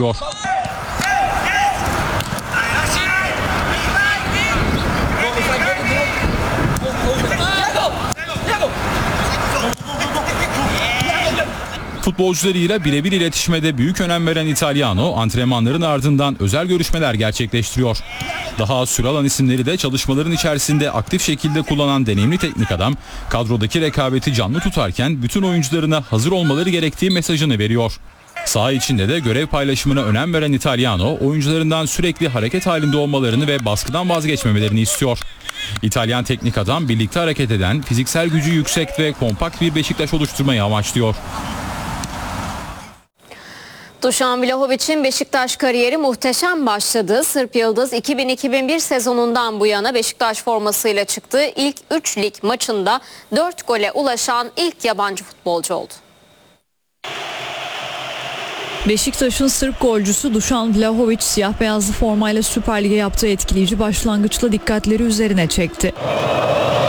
ediyor. Futbolcularıyla birebir iletişime büyük önem veren İtalyano, antrenmanların ardından özel görüşmeler gerçekleştiriyor. Daha az süre alan isimleri de çalışmaların içerisinde aktif şekilde kullanan deneyimli teknik adam, kadrodaki rekabeti canlı tutarken bütün oyuncularına hazır olmaları gerektiği mesajını veriyor. Saha içinde de görev paylaşımına önem veren İtalyano, oyuncularından sürekli hareket halinde olmalarını ve baskıdan vazgeçmemelerini istiyor. İtalyan teknik adam birlikte hareket eden, fiziksel gücü yüksek ve kompakt bir Beşiktaş oluşturmayı amaçlıyor. Dušan Vlahović'in Beşiktaş kariyeri muhteşem başladı. Sırp Yıldız 2000-2001 sezonundan bu yana Beşiktaş formasıyla çıktığı ilk 3 lig maçında 4 gole ulaşan ilk yabancı futbolcu oldu. Beşiktaş'ın Sırp golcüsü Dušan Vlahović siyah beyazlı formayla Süper Lig'e yaptığı etkileyici başlangıçla dikkatleri üzerine çekti.